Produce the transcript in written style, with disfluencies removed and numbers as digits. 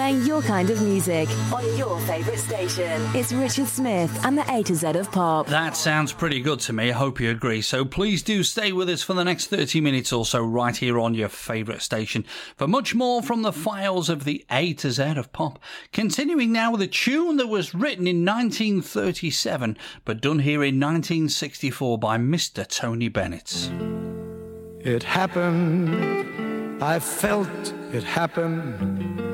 Playing your kind of music on your favourite station. It's Richard Smith and the A to Z of Pop. That sounds pretty good to me. I hope you agree. So please do stay with us for the next 30 minutes or so right here on your favourite station for much more from the files of the A to Z of Pop. Continuing now with a tune that was written in 1937 but done here in 1964 by Mr. Tony Bennett. It happened, I felt it happen.